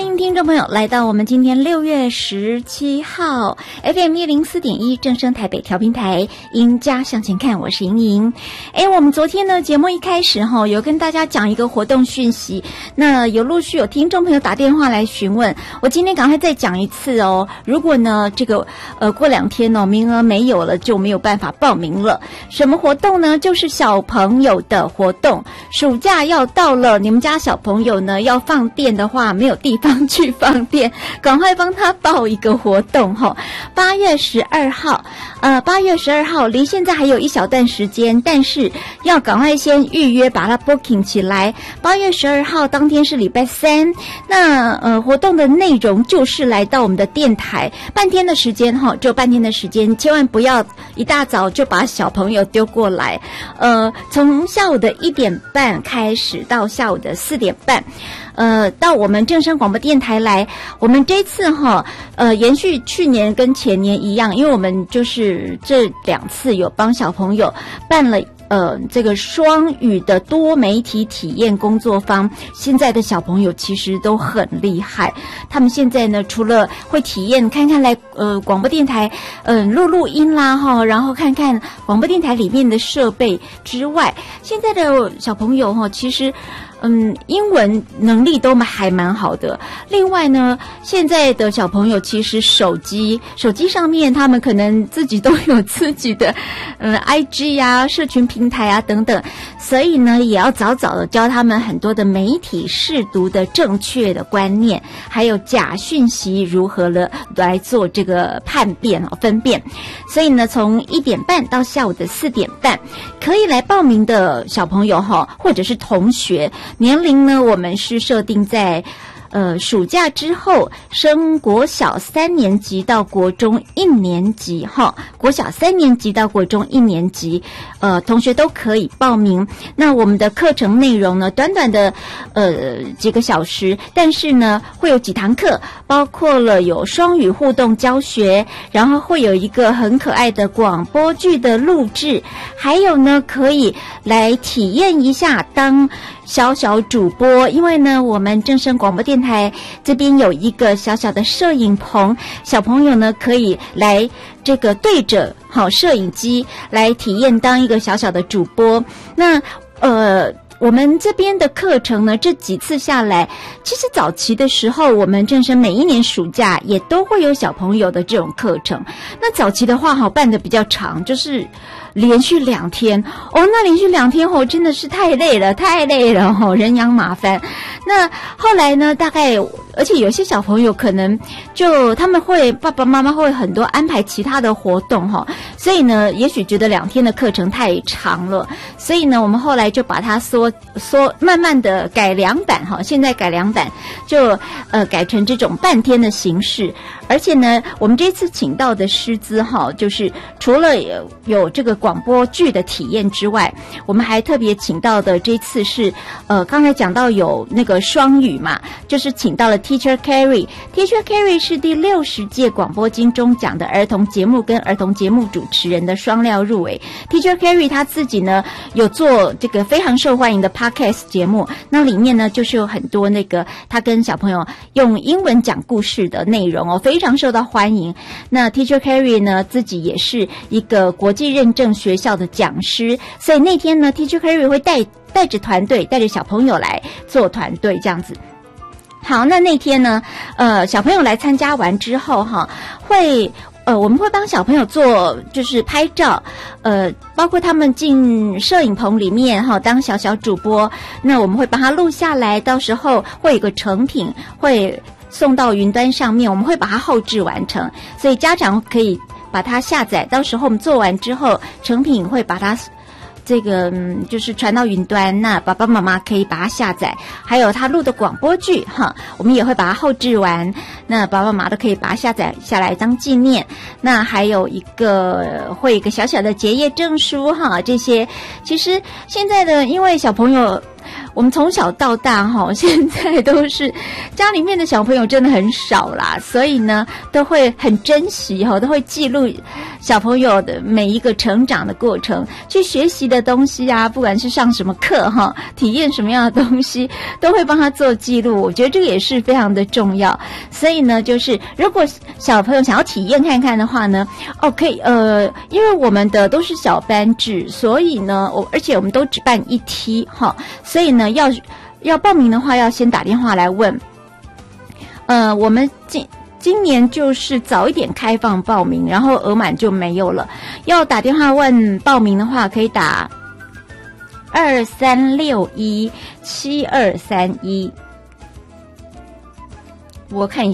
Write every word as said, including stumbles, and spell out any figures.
欢迎听众朋友来到我们今天六月十七号 F M 一零四点一正声台北调频台，赢家向前看，我是莹莹。哎，我们昨天呢节目一开始哈，有跟大家讲一个活动讯息，那有陆续有听众朋友打电话来询问，我今天赶快再讲一次哦。如果呢这个呃过两天哦名额没有了，就没有办法报名了。什么活动呢？就是小朋友的活动，暑假要到了，你们家小朋友呢要放电的话，没有地方去放电，赶快帮他报一个活动哈。八月十二号，呃，八月十二号离现在还有一小段时间，但是要赶快先预约，把它 booking 起来。八月十二号当天是礼拜三，那呃活动的内容就是来到我们的电台，半天的时间哈，只有半天的时间，千万不要一大早就把小朋友丢过来。呃，从下午的一点半开始到下午的四点半。呃，到我们正声广播电台来，我们这次哈，呃，延续去年跟前年一样，因为我们就是这两次有帮小朋友办了呃这个双语的多媒体体验工作坊。现在的小朋友其实都很厉害，他们现在呢除了会体验看看来呃广播电台嗯、呃、录录音啦哈，然后看看广播电台里面的设备之外，现在的小朋友哈其实嗯，英文能力都还蛮好的。另外呢，现在的小朋友其实手机手机上面他们可能自己都有自己的嗯 I G 啊、社群平台啊等等，所以呢也要早早的教他们很多的媒体识读的正确的观念，还有假讯息如何了来做这个判辨哦分辨。所以呢，从一点半到下午的四点半，可以来报名的小朋友哈，或者是同学。年龄呢，我们是设定在呃暑假之后升国小三年级到国中一年级哈，国小三年级到国中一年级，呃同学都可以报名。那我们的课程内容呢，短短的呃几个小时，但是呢会有几堂课，包括了有双语互动教学，然后会有一个很可爱的广播剧的录制，还有呢可以来体验一下当小小主播，因为呢我们正声广播电台这边有一个小小的摄影棚，小朋友呢可以来这个对着好摄影机来体验当一个小小的主播。那呃我们这边的课程呢，这几次下来，其实早期的时候，我们正声每一年暑假也都会有小朋友的这种课程。那早期的话，哈办的比较长，就是连续两天哦。那连续两天哦，真的是太累了，太累了哦，人仰马翻。那后来呢，大概而且有些小朋友可能就他们会爸爸妈妈会很多安排其他的活动哈，所以呢，也许觉得两天的课程太长了，所以呢，我们后来就把它缩缩慢慢的改良版哈，现在改良版就呃改成这种半天的形式。而且呢，我们这次请到的师资哈，就是除了有有这个广播剧的体验之外，我们还特别请到的这次是呃刚才讲到有那个双语嘛，就是请到了 Teacher Carrie。Teacher Carrie 是第六十届广播金钟奖的儿童节目跟儿童节目主持人的双料入围。Teacher Carrie 他自己呢有做这个非常受欢迎的 Podcast 节目，那里面呢就是有很多那个他跟小朋友用英文讲故事的内容哦，非常受到欢迎。那 Teacher Carrie 呢自己也是一个国际认证学校的讲师，所以那天呢 Teacher Carrie 会带带着团队带着小朋友来做团队这样子。好，那那天呢呃小朋友来参加完之后哈，会呃我们会帮小朋友做就是拍照，呃包括他们进摄影棚里面哈当小小主播，那我们会帮他录下来，到时候会有个成品会送到云端上面，我们会把它后置完成，所以家长可以把它下载，到时候我们做完之后成品会把它这个嗯，就是传到云端，那爸爸妈妈可以把它下载，还有他录的广播剧哈，我们也会把它后置完，那爸爸妈妈都可以把它下载下来当纪念。那还有一个会有一个小小的结业证书哈，这些其实现在的因为小朋友我们从小到大哈，现在都是家里面的小朋友真的很少啦，所以呢都会很珍惜哈，都会记录小朋友的每一个成长的过程，去学习的东西啊，不管是上什么课哈，体验什么样的东西，都会帮他做记录。我觉得这个也是非常的重要。所以呢，就是如果小朋友想要体验看看的话呢，哦，可以呃，因为我们的都是小班制，所以呢，我而且我们都只办一梯哈，所以呢，要要报名的话，要先打电话来问。呃，我们今今年就是早一点开放报名，然后额满就没有了。要打电话问报名的话，可以打二三六一七二三一。我看一下。